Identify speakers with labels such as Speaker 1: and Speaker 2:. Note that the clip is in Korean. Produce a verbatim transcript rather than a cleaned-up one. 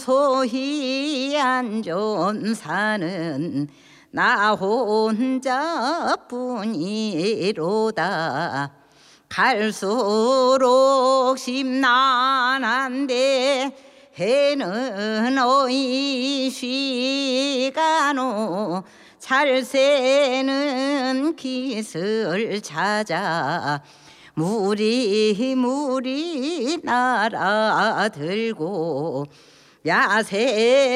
Speaker 1: 소희 안좀 사는 나 혼자뿐이로다. 갈수록 심란한데 해는 어이 쉬가노. 잘 새는 깃을 찾아 무리 무리 날아들고 야새